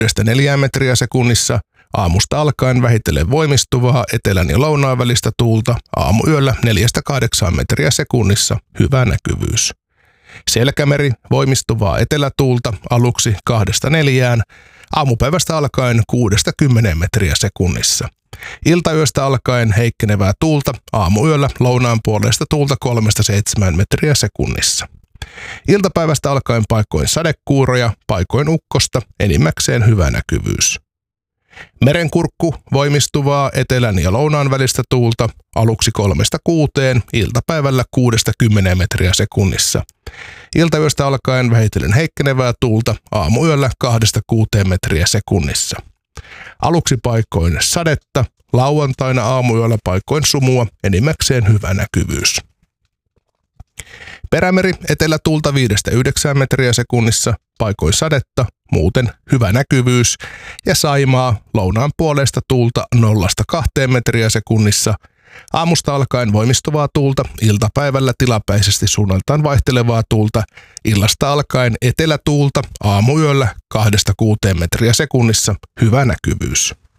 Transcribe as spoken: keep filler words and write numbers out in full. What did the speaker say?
kuudesta neljään metriä sekunnissa, aamusta alkaen vähitellen voimistuvaa etelän ja lounaan välistä tuulta, aamuyöllä neljästä kahdeksaan metriä sekunnissa, hyvä näkyvyys. Selkämeri, voimistuvaa etelätuulta, aluksi kahdesta neljään, aamupäivästä alkaen kuudesta kymmeneen metriä sekunnissa. Iltayöstä alkaen heikkenevää tuulta, aamuyöllä lounaan puolesta tuulta kolmesta seitsemään metriä sekunnissa. Iltapäivästä alkaen paikoin sadekuuroja, paikoin ukkosta, enimmäkseen hyvä näkyvyys. Merenkurkku, voimistuvaa etelän ja lounaan välistä tuulta, aluksi kolmesta kuuteen, iltapäivällä kuudesta kymmeneen metriä sekunnissa. Iltayöstä alkaen vähitellen heikkenevää tuulta, aamuyöllä kahdesta kuuteen metriä sekunnissa. Aluksi paikoin sadetta, lauantaina aamuyöllä paikoin sumua, enimmäkseen hyvä näkyvyys. Perämeri, etelätuulta viidestä yhdeksään metriä sekunnissa, paikoin sadetta, muuten hyvä näkyvyys, ja Saimaa, lounaan puolesta tuulta nollasta kahteen metriä sekunnissa, aamusta alkaen voimistuvaa tuulta, iltapäivällä tilapäisesti suunnaltaan vaihtelevaa tuulta, illasta alkaen etelätuulta, aamuyöllä kahdesta kuuteen metriä sekunnissa, hyvä näkyvyys.